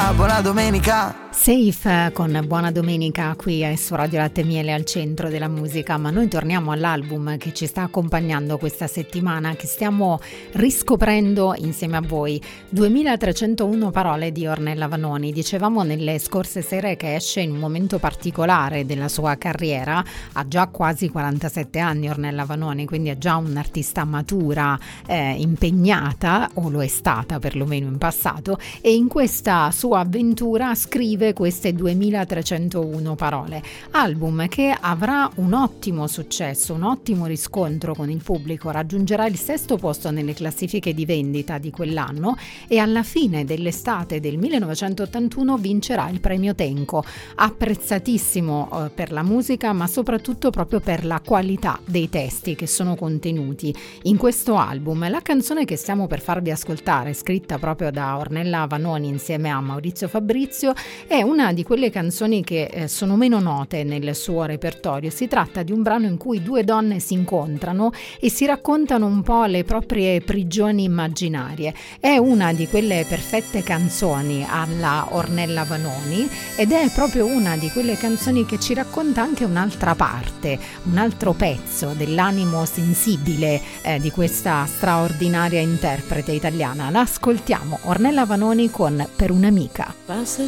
buona domenica. Safe con Buona Domenica qui su Radio Latte e Miele al centro della musica, ma noi torniamo all'album che ci sta accompagnando questa settimana, che stiamo riscoprendo insieme a voi. 2301 parole di Ornella Vanoni. Dicevamo nelle scorse sere che esce in un momento particolare della sua carriera, ha già quasi 47 anni Ornella Vanoni, quindi è già un'artista matura, impegnata, o lo è stata perlomeno in passato, e in questa sua avventura scrive queste 2301 parole, album che avrà un ottimo successo, un ottimo riscontro con il pubblico, raggiungerà il 6° posto nelle classifiche di vendita di quell'anno e alla fine dell'estate del 1981 vincerà il premio Tenco, apprezzatissimo per la musica ma soprattutto proprio per la qualità dei testi che sono contenuti in questo album. La canzone che stiamo per farvi ascoltare, scritta proprio da Ornella Vanoni insieme a Maurizio Fabrizio, è una di quelle canzoni che sono meno note nel suo repertorio. Si tratta di un brano in cui due donne si incontrano e si raccontano un po' le proprie prigioni immaginarie. È una di quelle perfette canzoni alla Ornella Vanoni ed è proprio una di quelle canzoni che ci racconta anche un'altra parte, un altro pezzo dell'animo sensibile di questa straordinaria interprete italiana. La ascoltiamo, Ornella Vanoni con Per un'amica. Passa